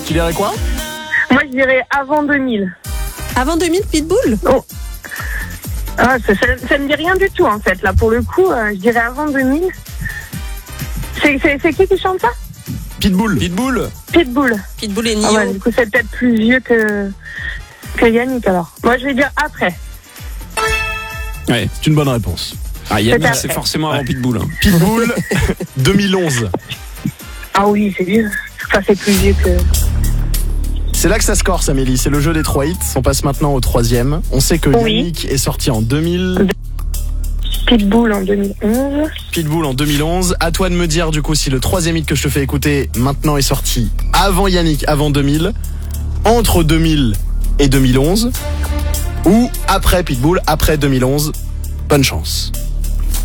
Tu dirais quoi? Moi, je dirais avant 2000. Avant 2000, Pitbull? Oh. Ah, ça me dit rien du tout, en fait. Là, pour le coup, je dirais avant 2000. C'est qui chante ça? Pitbull. Pitbull Pitbull et Nio. Ah ouais, du coup, c'est peut-être plus vieux que Yannick, alors. Moi, je vais dire après. Ouais, c'est une bonne réponse. Ah, Yannick, Peut-être. c'est forcément avant Pitbull. Hein. Pitbull, 2011. Ah oui, c'est vieux. Enfin, c'est plus vieux que... C'est là que ça se corse, Amélie. C'est le jeu des 3 hits. On passe maintenant au 3e. On sait que Oui. Yannick est sorti en 2000. Pitbull en 2011. Pitbull en 2011. À toi de me dire, du coup, si le 3e hit que je te fais écouter maintenant est sorti avant Yannick, avant 2000, entre 2000 et 2011, ou après Pitbull, après 2011. Bonne chance.